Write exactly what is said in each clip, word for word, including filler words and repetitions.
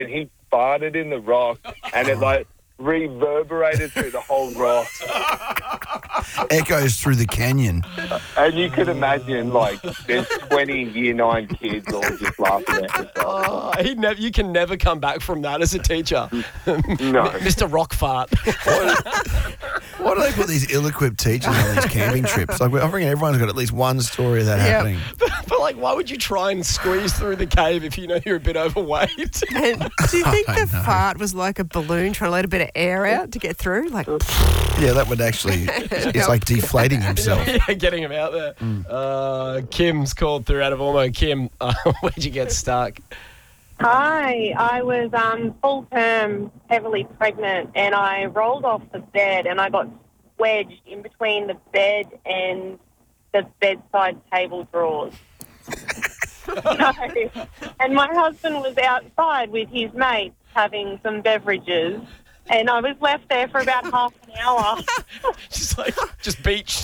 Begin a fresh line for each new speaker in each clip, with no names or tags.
and he farted in the rock, and it like reverberated through the whole rock.
Echoes through the canyon.
And you could imagine, like, there's twenty year nine kids all just laughing at themselves.
Oh, he nev- you can never come back from that as a teacher.
No.
Mister Rock Fart.
Why do they put these ill-equipped teachers on these camping trips? Like, I reckon everyone's got at least one story of that
Yeah.
happening.
But, but, like, why would you try and squeeze through the cave if you know you're a bit overweight?
And do you think
I
the
know.
fart was like a balloon trying to let a bit of air out to get through? Like,
Yeah, that would actually, it's like deflating himself.
Yeah, getting him out there. Uh, Kim's called through out of Ormo. Kim, uh, where'd you get stuck?
Hi, I was um, full term, heavily pregnant, and I rolled off the bed and I got wedged in between the bed and the bedside table drawers. So, and my husband was outside with his mates having some beverages, and I was left there for about half an hour.
Just like, just beached.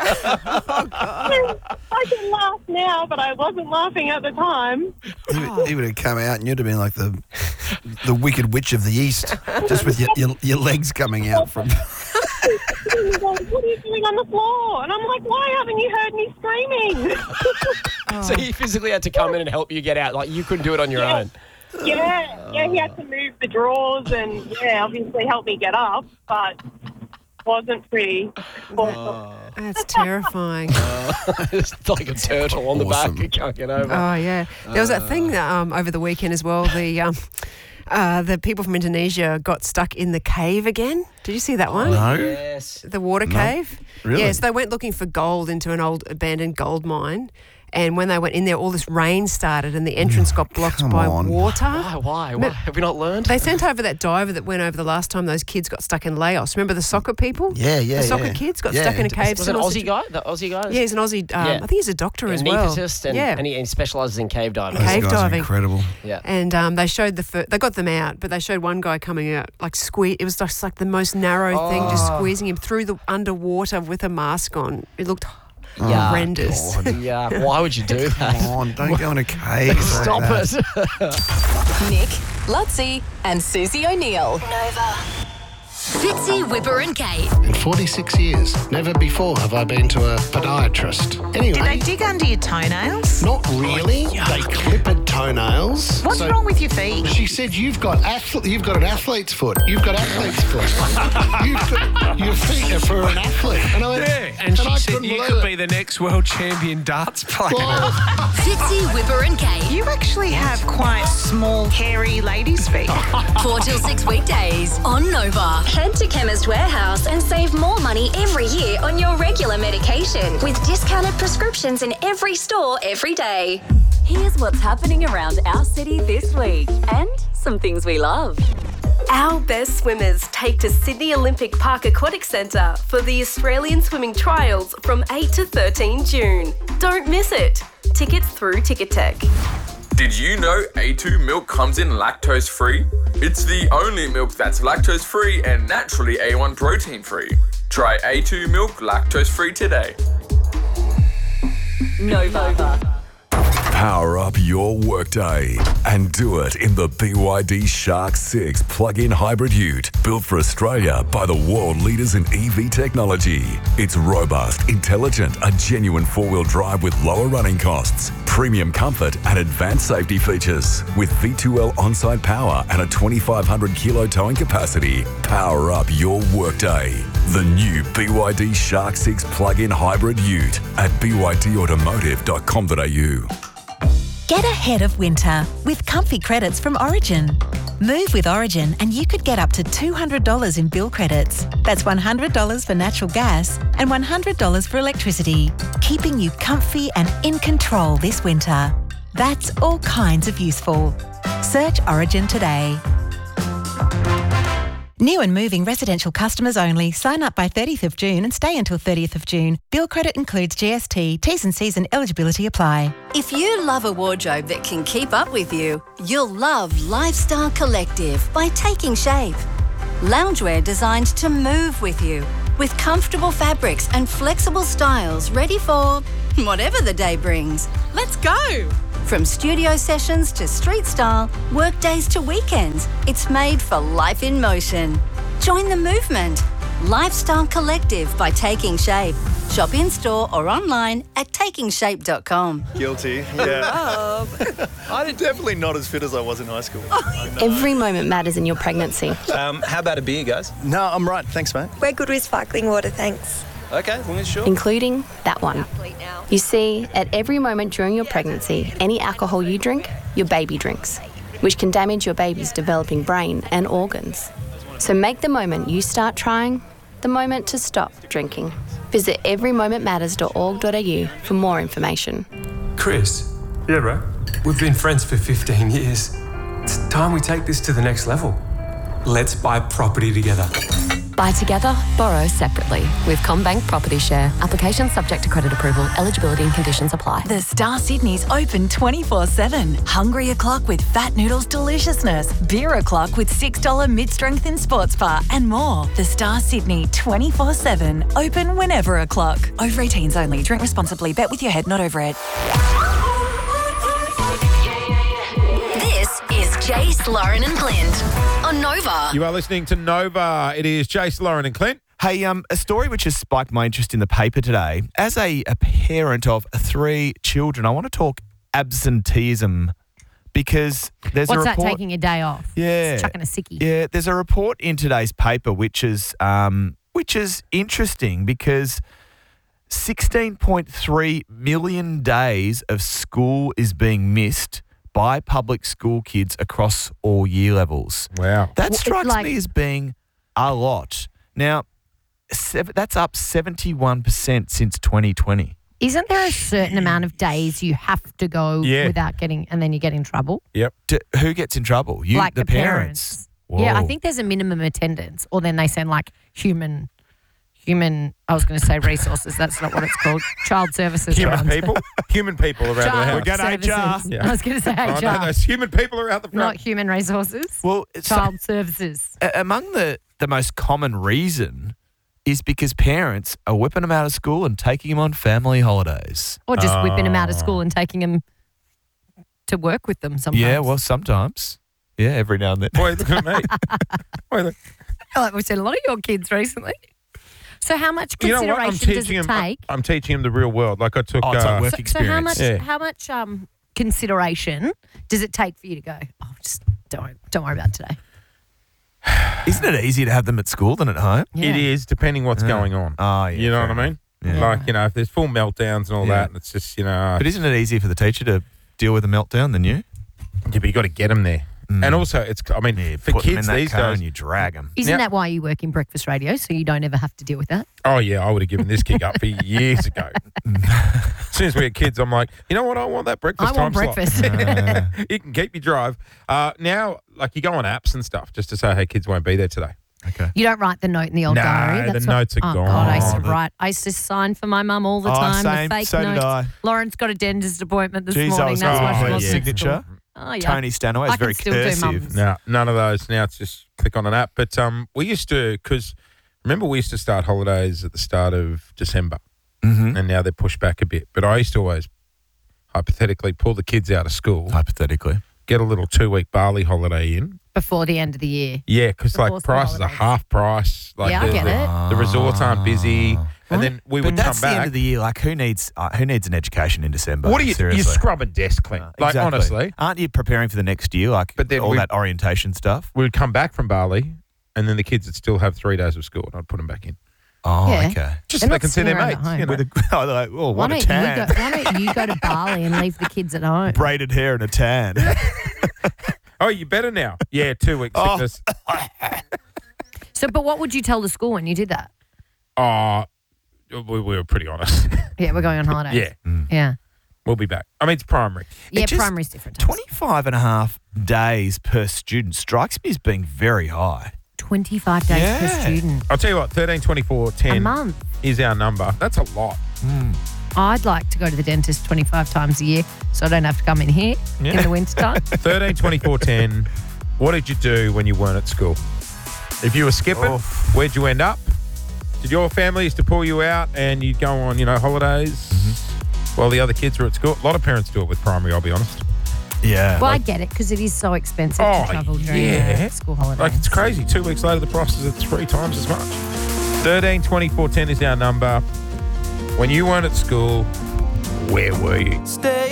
I can laugh now, but I wasn't laughing at the time.
He would, he would have come out and you'd have been like the the Wicked Witch of the East, just with your, your, your legs coming out from...
He goes, what are you doing on the floor? And I'm like, why haven't you heard me screaming?
So he physically had to come in and help you get out. Like, you couldn't do it on your
Yeah.
own.
Yeah, yeah, he had to move the drawers and, yeah, obviously help me get up, but wasn't pretty. Awesome.
that's terrifying.
It's like a turtle on the
Awesome.
back. You can't get over.
Oh, yeah. There was that thing that, um, over the weekend as well. The um, uh, the people from Indonesia got stuck in the cave again. Did you see that one?
No?
Yes.
The water cave?
Really?
Yes, they went looking for gold into an old abandoned gold mine. And when they went in there, all this rain started and the entrance got blocked
come
by
on.
water.
Why? Why? Why? Have we not learned?
They sent over that diver that went over the last time those kids got stuck in Laos. Remember the soccer people?
Yeah, yeah,
The soccer
yeah.
kids got
Yeah.
stuck in a cave.
Was it an
similar
Aussie
situ-
guy? The Aussie guy?
Yeah, he's an Aussie. Um,
Yeah.
I think he's a doctor as
an
well.
anaesthetist and,
yeah.
and he, and he specialises in cave diving.
Cave
Those guys are
diving.
incredible.
Yeah.
And um, they showed the fir- they got them out, but they showed one guy coming out like squeeze. It was just like the most narrow thing, just
Oh.
squeezing him through the underwater with a mask on. It looked
Yeah.
horrendous.
Yeah. Why would you do that?
Come on, don't go in a cave.
Stop
like that.
it.
Nick, Lutzi, and Susie O'Neill.
Nova. Fitzy, Whipper and Kate.
In forty-six years, never before have I been to a podiatrist. Anyway,
Do they dig under your toenails?
not really. They clippered toenails.
What's
So
wrong with your feet?
She said you've got athlete, you've got an athlete's foot. You've got athlete's foot. You've got, your feet are for an athlete. And I went,
Yeah, and she
I
said
couldn't
you
believe
could
it.
be the next world champion darts player.
Well,
Fitzy, Whipper and Kate.
You actually have quite small, hairy ladies' feet.
Four till six weekdays on Nova.
Head to Chemist Warehouse and save more money every year on your regular medication with discounted prescriptions in every store every day.
Here's what's happening around our city this week and some things we love.
Our best swimmers take to Sydney Olympic Park Aquatic Centre for the Australian Swimming Trials from eight to thirteen June. Don't miss it. Tickets through Ticketek.
Did you know A two milk comes in lactose free? It's the only milk that's lactose free and naturally A one protein free. Try A two milk lactose free today.
Nova.
Power up your workday and do it in the B Y D Shark six plug-in hybrid ute, built for Australia by the world leaders in E V technology. It's robust, intelligent, a genuine four-wheel drive with lower running costs, premium comfort and advanced safety features. With V two L on-site power and a twenty-five hundred kilo towing capacity, power up your workday. The new B Y D Shark six plug-in hybrid ute at b y d automotive dot com dot a u.
Get ahead of winter with comfy credits from Origin. Move with Origin and you could get up to two hundred dollars in bill credits. That's one hundred dollars for natural gas and one hundred dollars for electricity, keeping you comfy and in control this winter. That's all kinds of useful. Search Origin today. New and moving residential customers only. Sign up by thirtieth of June and stay until thirtieth of June. Bill credit includes G S T. T's and C's and eligibility apply.
If you love a wardrobe that can keep up with you, you'll love Lifestyle Collective by Taking Shape. Loungewear designed to move with you, with comfortable fabrics and flexible styles ready for whatever the day brings. Let's go! From studio sessions to street style, work days to weekends, it's made for life in motion. Join the movement. Lifestyle Collective by Taking Shape. Shop in store or online at taking shape dot com.
Guilty, yeah. I'm definitely not as fit as I was in high school.
Every moment matters in your pregnancy.
Um, how about a beer, guys? No, I'm right. Thanks, mate.
We're good with sparkling water, thanks.
Okay, as long as sure.
Including that one. You see, at every moment during your pregnancy, any alcohol you drink, your baby drinks, which can damage your baby's developing brain and organs. So make the moment you start trying the moment to stop drinking. Visit every moment matters dot org dot a u for more information.
Chris. Yeah, bro? We've been friends for fifteen years. It's time we take this to the next level. Let's buy property together.
Buy together, borrow separately with CommBank Property Share. Application subject to credit approval. Eligibility and conditions apply.
The Star Sydney's open twenty-four seven. Hungry o'clock with Fat Noodles deliciousness. Beer o'clock with six dollars mid-strength in sports bar and more. The Star Sydney twenty-four seven. Open whenever o'clock. Over eighteens only. Drink responsibly. Bet with your head, not over it.
This is Jace, Lauren and Clint on Nova.
You are listening to Nova. It is Jace, Lauren and Clint.
Hey, um, a story which has spiked my interest in the paper today. As a, a parent of three children, I want to talk absenteeism because there's
What's
a report.
that, taking a day off?
Yeah.
It's chucking a sickie.
Yeah, there's a report in today's paper which is um, which is interesting because sixteen point three million days of school is being missed by public school kids across all year levels.
Wow.
That
Well,
strikes
like-
me as being a lot. Now, sev- that's up seventy-one percent since twenty twenty.
Isn't there a certain amount of days you have to go
Yeah.
without getting, and then you get in trouble?
Yep.
D- who gets in trouble? You,
like
the,
the parents. Yeah, I
Whoa.
think there's a minimum attendance, or then they send like human, human. I was going to say resources. That's not what it's called. Child services.
Human
runs it.
people? Human people around
Child
the house.
We're going to H R. services. I was gonna say
Oh,
H
no,
R.
those human people are out the front.
Not human resources.
Well,
child services.
A- among the, the most common reason is because parents are whipping them out of school and taking them on family holidays.
Or just whipping them out of
Oh.
school and taking them to work with them sometimes.
Yeah, well, sometimes. Yeah, every now and then.
Boy, look at me. Boy, look.
Like we've seen a lot of your kids recently. So how much
You know what? I'm
consideration does
teaching
it
him.
take?
I'm teaching him the real world. Like I took.
Oh, it's like
uh,
work
So, so
experience.
how much
Yeah.
how much um consideration does it take for you to go, oh just don't don't worry about it today?
Isn't it easier to have them at school than at home?
It is, depending what's
Yeah.
going on.
Oh, yeah.
You know what I
fair
mean?
enough. Yeah.
Like, you know, if there's full meltdowns and all
Yeah.
that, and it's just, you know.
But isn't it easier for the teacher to deal with a meltdown than you?
Yeah, but you got to get them there. And also, it's, I mean, for
put them in
kids
that
these
car
days.
and you drag them.
Isn't
Now-
that why you work in breakfast radio, so you don't ever have to deal with that?
Oh, yeah, I would have given this gig up for years ago. As soon as we had kids, I'm like, you know what? I want that breakfast
I want
time slot.
breakfast.
You can keep your drive. Uh, now, like, you go on apps and stuff just to say, hey, kids won't be there today.
Okay.
You don't write the note in the old
No,
diary.
the
That's
notes
what,
are
oh
gone.
God, I used to
The-
write. I used to sign for my mum all the
Oh,
time.
same.
The fake
So did
notes.
I.
Lauren's got a dentist appointment this
Jeez, I
morning.
was
That's
hoping
much
for
more
a
sensible.
signature.
Oh, yeah.
Tony Stanaway
I
is very
can still do
cursive.
mums.
No, none of those. Now it's just click on an app. But um, we used to, because remember we used to start holidays at the start of December,
Mm-hmm.
and now they're pushed back a bit. But I used to always, hypothetically, pull the kids out of school,
Hypothetically.
get a little two-week Bali holiday in.
Before the end of the year.
Yeah, because
Before
like
school
prices are
holidays.
half price. Like
Yeah, I
the,
get
the,
it.
the resorts aren't busy, and then we
But
would
that's
come
the end
back.
of the year. Like, who needs uh, who needs an education in December?
What are you?
Seriously.
You're scrubbing desk clean. like
Exactly.
honestly,
Aren't you preparing for the next year? Like,
But then
all
we-
that orientation stuff?
we would come back from Bali, and then the kids would still have three days of school, and I'd put them back in.
Oh,
Yeah.
okay.
Just
They're
so they
not
can see their
sitting around
mates.
at home.
You know?
With a, oh, they're like, oh,
Why
what a
don't,
tan.
you go, why don't you go to Bali and leave the kids at home?
Braided hair and a tan.
Oh, you better now. Yeah, two weeks
Oh.
sickness.
So, but what would you tell the school when you did that?
Oh, we, we were pretty honest.
Yeah, we're going on holidays.
yeah,
Yeah.
we'll be back. I mean, it's primary.
Yeah,
It just-
primary's different. times.
twenty-five and a half days per student strikes me as being very high.
twenty-five days per
Yeah.
student.
I'll tell you what, thirteen, twenty-four, ten
A month.
is our number. That's a lot.
I'd like to go to the dentist twenty-five times a year so I don't have to come in here
Yeah.
in the winter time.
thirteen, twenty-four, ten. What did you do when you weren't at school? If you were skipping,
Oof.
where'd you end up? Did your family used to pull you out and you'd go on, you know, holidays? while the other kids are at school. A lot of parents do it with primary, I'll be honest.
Yeah.
Well,
like,
I get it because it is so expensive
Oh,
to travel during
yeah.
the school holidays.
like, it's crazy. Two weeks later, the price is at three times as much. thirteen twenty-four ten is our number. When you weren't at school, where were you?
Stay